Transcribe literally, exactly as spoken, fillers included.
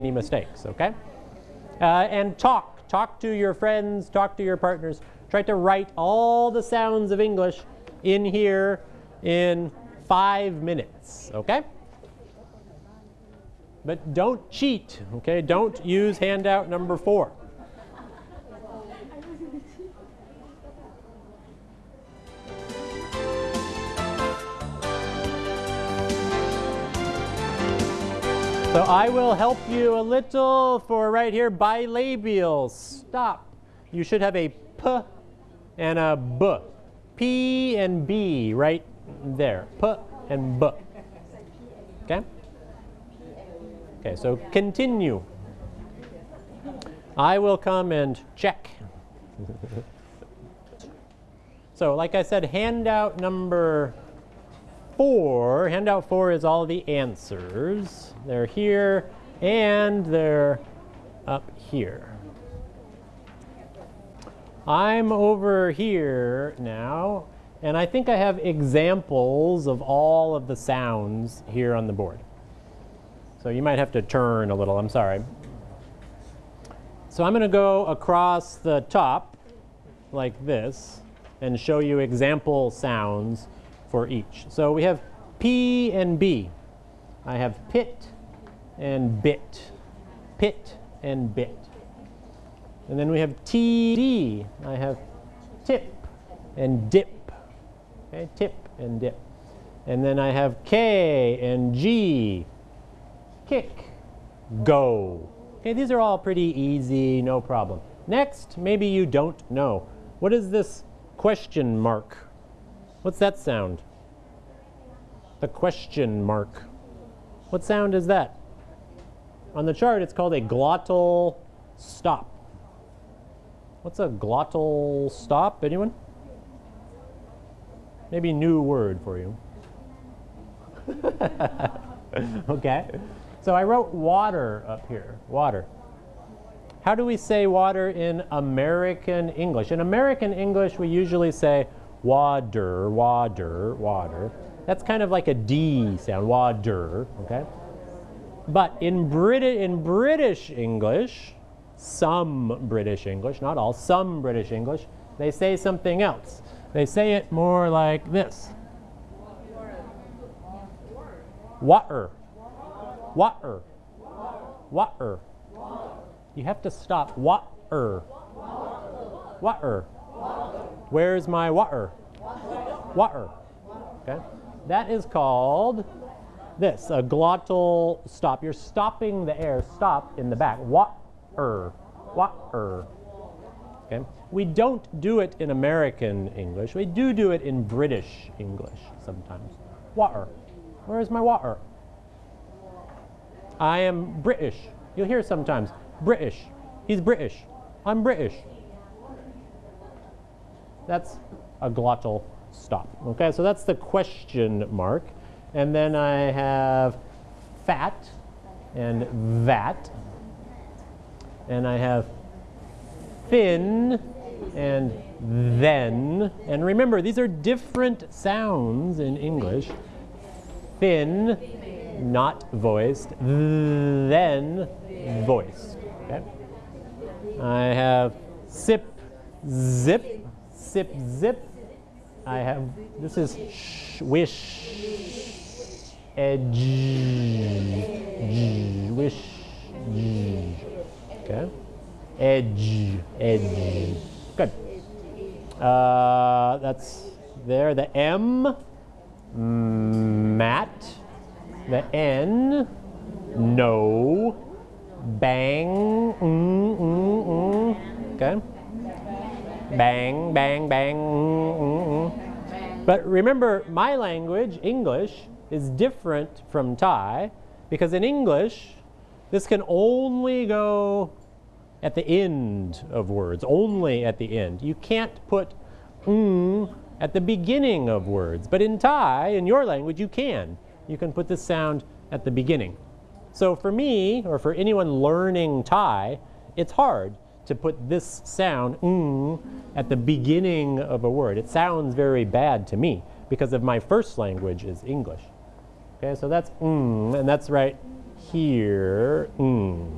any mistakes, okay? Uh, and talk. Talk to your friends, talk to your partners. Try to write all the sounds of English in here in five minutes, okay? But don't cheat, okay? Don't use handout number four. So I will help you a little for right here, bilabial, stop. You should have a P and a B. P and B right there, P and B. Okay? Okay, so continue. I will come and check. So like I said, handout number four, handout four is all the answers. They're here and they're up here. I'm over here now, and I think I have examples of all of the sounds here on the board. So you might have to turn a little, I'm sorry. So I'm going to go across the top like this and show you example sounds for each. So we have P and B. I have pit and bit, pit and bit. And then we have T D. I have tip and dip, okay, tip and dip. And then I have K and G, kick, go. Okay, these are all pretty easy, no problem. Next, maybe you don't know. What is this question mark? What's that sound? The question mark. What sound is that? On the chart, it's called a glottal stop. What's a glottal stop? Anyone? Maybe new word for you. Okay. So I wrote water up here. Water. How do we say water in American English? In American English, we usually say water, water, water. That's kind of like a D sound, water, okay? But in, Brit in British English, some British English, not all, some British English, they say something else. They say it more like this. Water. Water. Water. You have to stop. Water. Water. Where's my water? Water. Okay. That is called this, a glottal stop. You're stopping the air, stop in the back. Water. Water. Okay. We don't do it in American English. We do do it in British English sometimes. Water. Where's my water? I am British. You'll hear sometimes, British. He's British. I'm British. That's a glottal stop. Okay, so that's the question mark. And then I have fat and vat. And I have fin and then. And remember, these are different sounds in English. Fin, not voiced, then voiced. Okay? I have sip, zip, sip, zip. I have, this is sh, wish, edge, wish, okay? Edge, edge. Good. Uh, that's there. The M, mat. The N, no. Bang, mm, mm, mm. Okay? Bang, bang, bang, mm, mm, mm. But remember, my language, English, is different from Thai, because in English, this can only go at the end of words, only at the end. You can't put mm at the beginning of words. But in Thai, in your language, you can. You can put this sound at the beginning. So for me, or for anyone learning Thai, it's hard to put this sound, mm, at the beginning of a word. It sounds very bad to me because of my first language is English. Okay, so that's mm, and that's right here, mm.